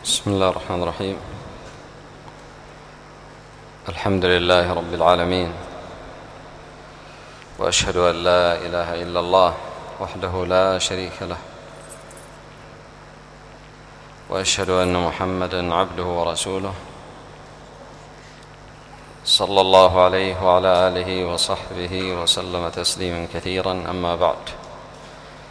بسم الله الرحمن الرحيم. الحمد لله رب العالمين، وأشهد أن لا إله إلا الله وحده لا شريك له، وأشهد أن محمدًا عبده ورسوله صلى الله عليه وعلى آله وصحبه وسلم تسليمًا كثيرًا. أما بعد،